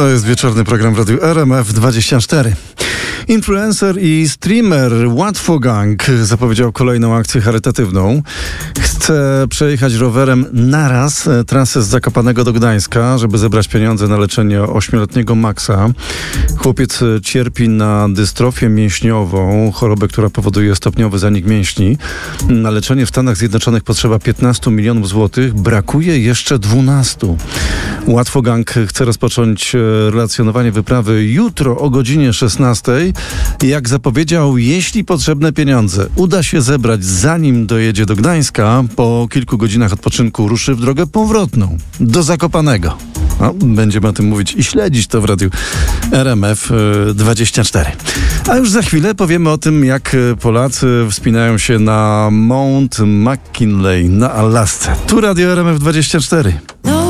To jest wieczorny program w Radiu RMF24. Influencer i streamer Łatwogang zapowiedział kolejną akcję charytatywną. Chce przejechać rowerem naraz trasę z Zakopanego do Gdańska, żeby zebrać pieniądze na leczenie 8-letniego Maxa. Chłopiec cierpi na dystrofię mięśniową, chorobę, która powoduje stopniowy zanik mięśni. Na leczenie w Stanach Zjednoczonych potrzeba 15 milionów złotych, brakuje jeszcze 12. Łatwogang chce rozpocząć relacjonowanie wyprawy jutro o godzinie 16. Jak zapowiedział, jeśli potrzebne pieniądze uda się zebrać zanim dojedzie do Gdańska, po kilku godzinach odpoczynku ruszy w drogę powrotną do Zakopanego. No, będziemy o tym mówić i śledzić to w Radiu RMF24. A już za chwilę powiemy o tym, jak Polacy wspinają się na Mount McKinley na Alasce. Tu Radio RMF24.